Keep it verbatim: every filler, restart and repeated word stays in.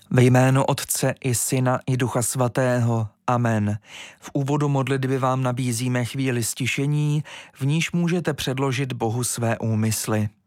Ve jménu Otce i Syna i Ducha Svatého. Amen. V úvodu modlitby vám nabízíme chvíli stišení, v níž můžete předložit Bohu své úmysly.